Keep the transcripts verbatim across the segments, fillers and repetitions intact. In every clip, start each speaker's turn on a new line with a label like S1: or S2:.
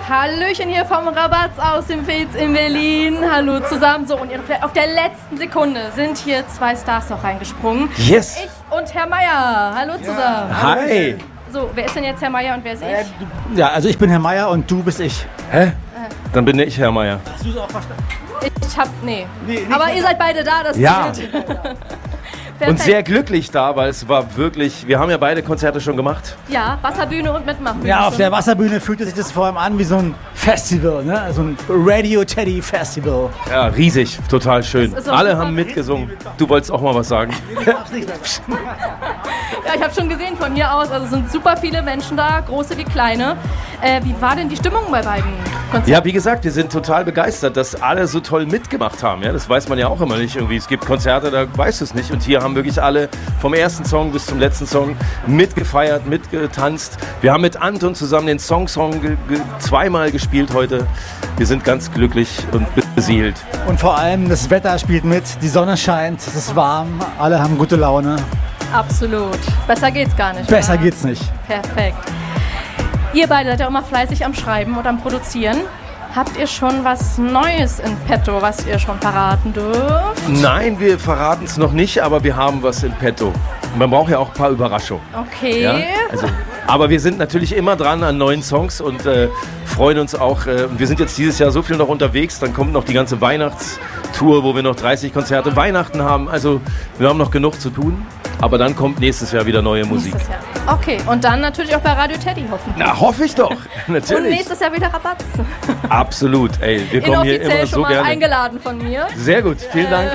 S1: Hallöchen hier vom Rabatz aus dem Fez in Berlin. Hallo zusammen. So, und auf der letzten Sekunde sind hier zwei Stars noch reingesprungen.
S2: Yes!
S1: Ich und Herr Meier. Hallo zusammen.
S2: Hi!
S1: So, wer ist denn jetzt Herr Meier und wer ist ich?
S3: Ja, also ich bin Herr Meier und du bist ich.
S2: Hä? Dann bin ich Herr Meier.
S3: Hast du es auch verstanden?
S1: Ich hab, nee.
S3: Nee, nicht
S1: Aber ihr seid beide da, das
S2: Ja.
S1: zählt.
S2: Und sehr glücklich da, weil es war wirklich, wir haben ja beide Konzerte schon gemacht.
S1: Ja, Wasserbühne und Mitmachbühne.
S3: Ja, auf
S1: schon.
S3: der Wasserbühne fühlte sich das vor allem an wie so ein Festival, ne? So ein Radio Teddy Festival.
S2: Ja, riesig, total schön.
S1: Das ist auch
S2: Alle
S1: super.
S2: haben mitgesungen. Du wolltest auch mal was sagen.
S1: Ja, ich habe schon gesehen von hier aus, also es sind super viele Menschen da, große wie kleine. Äh, wie war denn die Stimmung bei beiden Konzerten?
S2: Ja, wie gesagt, wir sind total begeistert, dass alle so toll mitgemacht haben. Ja, das weiß man ja auch immer nicht irgendwie. Es gibt Konzerte, da weißt du es nicht. Und hier haben wirklich alle vom ersten Song bis zum letzten Song mitgefeiert, mitgetanzt. Wir haben mit Anton zusammen den Song-Song ge ge zweimal gespielt heute. Wir sind ganz glücklich und beseelt.
S3: Und vor allem das Wetter spielt mit, die Sonne scheint, es ist warm, alle haben gute Laune.
S1: Absolut. Besser geht's gar nicht.
S3: Besser
S1: oder?
S3: geht's nicht.
S1: Perfekt. Ihr beide seid ja auch immer fleißig am Schreiben und am Produzieren. Habt ihr schon was Neues in petto, was ihr schon verraten dürft?
S2: Nein, wir verraten es noch nicht, aber wir haben was in petto. Man braucht ja auch ein paar Überraschungen.
S1: Okay.
S2: Ja? Also, aber wir sind natürlich immer dran an neuen Songs und äh, freuen uns auch. Äh, wir sind jetzt dieses Jahr so viel noch unterwegs. Dann kommt noch die ganze Weihnachtstour, wo wir noch dreißig Konzerte Weihnachten haben. Also wir haben noch genug zu tun. Aber dann kommt nächstes Jahr wieder neue Musik.
S1: Nächstes Jahr. Okay, und dann natürlich auch bei Radio Teddy hoffentlich.
S2: Na, hoffe ich doch. Natürlich.
S1: Und nächstes Jahr wieder Rabatz.
S2: Absolut. Ey, wir kommen hier
S1: Inoffiziell
S2: immer
S1: schon
S2: so
S1: mal
S2: gerne.
S1: eingeladen von mir.
S2: Sehr gut. Vielen Dank.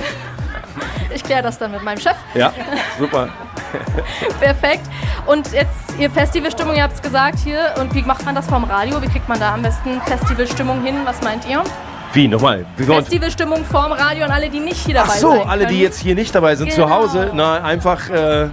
S1: Ich kläre das dann mit meinem Chef.
S2: Ja, super.
S1: Perfekt. Und jetzt ihr Festivalstimmung, ihr habt es gesagt hier. Und wie macht man das vom Radio? Wie kriegt man da am besten Festivalstimmung hin? Was meint ihr?
S2: Wie, nochmal? Wie wir uns-
S1: Festivalstimmung vorm Radio und alle, die nicht hier dabei
S2: Ach so,
S1: sein
S2: alle, die
S1: können.
S2: jetzt hier nicht dabei sind,
S1: Genau.
S2: zu Hause, na, einfach äh,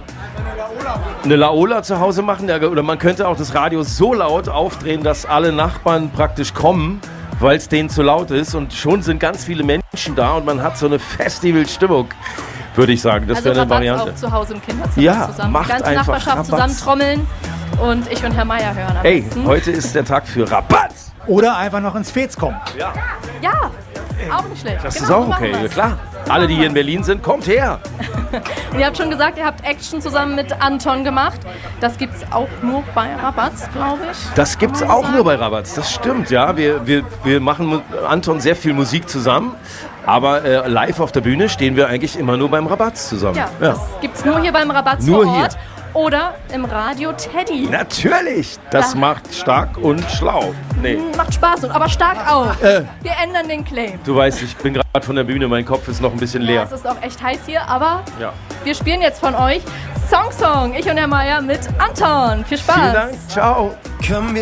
S2: eine Laola zu Hause machen. Ja, oder man könnte auch das Radio so laut aufdrehen, dass alle Nachbarn praktisch kommen, weil es denen zu laut ist. Und schon sind ganz viele Menschen da und man hat so eine Festivalstimmung, würde ich sagen. Das
S1: Also
S2: wäre eine
S1: Rabatz
S2: Variante.
S1: auch zu Hause im Kinderzimmer
S2: Ja,
S1: zusammen.
S2: macht
S1: Die ganze
S2: einfach
S1: Nachbarschaft
S2: Rabatz.
S1: zusammen trommeln und ich und Herr Meier hören am
S2: Ey,
S1: besten.
S2: heute ist der Tag für Rabatz.
S3: Oder einfach noch ins Fez kommen.
S2: Ja,
S1: Ja, auch nicht schlecht.
S2: das
S1: Genau,
S2: ist auch
S1: so machen
S2: okay, ja,
S1: wir's.
S2: klar. Alle, die hier in Berlin sind, kommt her.
S1: Und ihr habt schon gesagt, ihr habt Action zusammen mit Anton gemacht. Das gibt's auch nur bei Rabatz, glaube ich.
S2: Das gibt's
S1: Kann man
S2: auch
S1: sagen.
S2: nur bei Rabatz, das stimmt, ja. Wir, wir, wir machen mit Anton sehr viel Musik zusammen, aber äh, live auf der Bühne stehen wir eigentlich immer nur beim Rabatz zusammen.
S1: Ja, das gibt's nur hier beim Rabatz
S2: Nur
S1: vor
S2: hier.
S1: Ort oder im Radio Teddy.
S2: Natürlich, das
S1: Ja.
S2: macht stark und schlau. Nee,
S1: Macht Spaß, und aber stark auch.
S2: Äh.
S1: Wir ändern den Claim.
S2: du weißt, ich bin gerade von der Bühne, mein Kopf ist noch ein bisschen
S1: Ja,
S2: leer.
S1: es ist auch echt heiß hier, aber
S2: Ja.
S1: wir spielen jetzt von euch Song Song, ich und Herr Meier mit Anton. Viel Spaß.
S2: Vielen Dank, ciao.